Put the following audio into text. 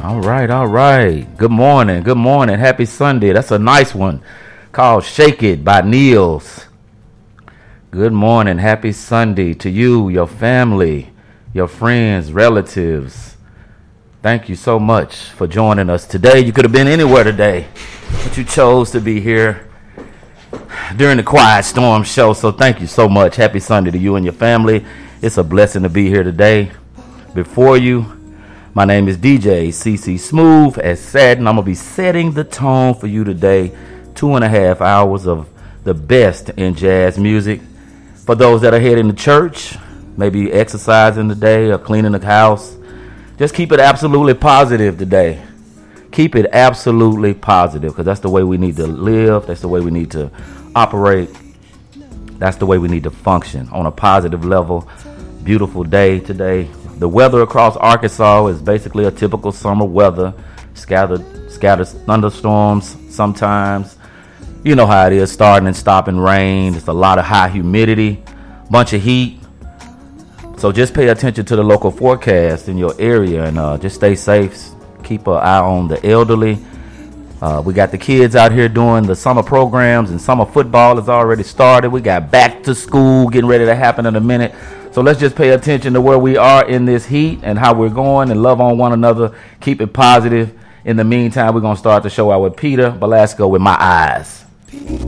All right, all right. Good morning, good morning. Happy Sunday. That's a nice one called Shake It by Niels. Good morning. Happy Sunday to you, your family, your friends, relatives. Thank you so much for joining us today. You could have been anywhere today, but you chose to be here during the Quiet Storm show. So thank you so much. Happy Sunday to you and your family. It's a blessing to be here today. Before you, my name is DJ CC Smooth. As said, and I'm going to be setting the tone for you today. 2.5 hours of the best in jazz music. For those that are heading to church, maybe exercising today or cleaning the house, just keep it absolutely positive today. Keep it absolutely positive, because that's the way we need to live. That's the way we need to operate. That's the way we need to function on a positive level. Beautiful day today. The weather across Arkansas is basically a typical summer weather. Scattered thunderstorms sometimes. You know how it is, starting and stopping rain. It's a lot of high humidity, bunch of heat. So just pay attention to the local forecast in your area and just stay safe. Keep an eye on the elderly. We got the kids out here doing the summer programs, and summer football has already started. We got back to school getting ready to happen in a minute. So let's just pay attention to where we are in this heat and how we're going, and love on one another. Keep it positive. In the meantime, we're going to start the show out with Peter Belasco with My Eyes.